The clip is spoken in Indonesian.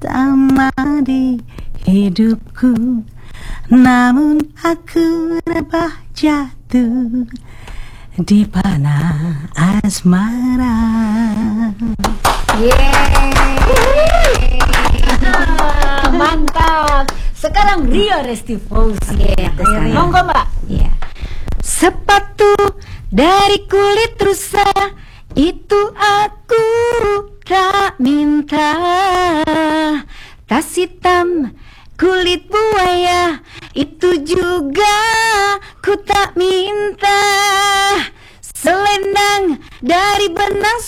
pertama di hidupku, namun aku rebah jatuh di panah asmara. Mantap. Sekarang Rio Restifauzi. Monggo Mbak. Sepatu dari kulit rusa itu aku tak minta, tas hitam kulit buaya itu juga ku tak minta, selendang dari benang